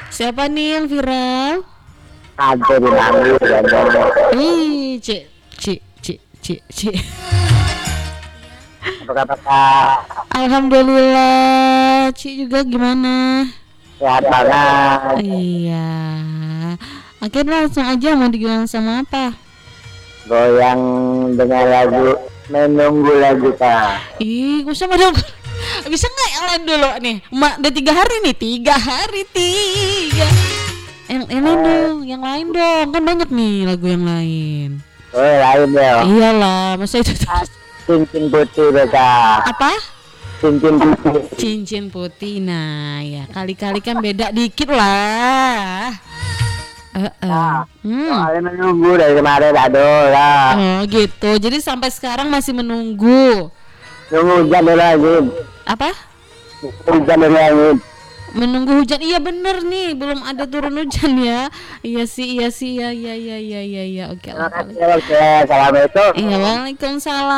Siapa nih yang viral? Ada di Mandu dan Ih, cik, cik, cik, cik, cik. apa kata Kak? Alhamdulillah, Cik juga gimana? Sehat banget. Iya. Akhirnya langsung aja mau dibilang sama apa? Goyang dengan lagu menunggu lagu Kak. Ih, gue sama dong. Bisa nggak yang lain dulu nih? Mak, udah 3 hari nih, 3 hari, 3. Yang lain dong, yang lain dong. Kan banyak nih lagu yang lain. Oh lain ya. Iyalah, masa itu terus. Cincin putih deh Kak. Apa? Cincin putih. Cincin putih. Nah, ya kali-kali kan beda dikit lah. Soalnya menunggu dari kemarin aduh lah. Oh gitu. Jadi sampai sekarang masih menunggu. Nunggu hujan dulu lagi. Apa? Hujan dulu lagi. Menunggu hujan. Iya bener nih, belum ada turun hujan ya. Iya sih, iya sih, iya, iya, iya, iya, iya, iya. Oke, Terima oke. kasih. Oke, assalamualaikum. Iya, waalaikumsalam.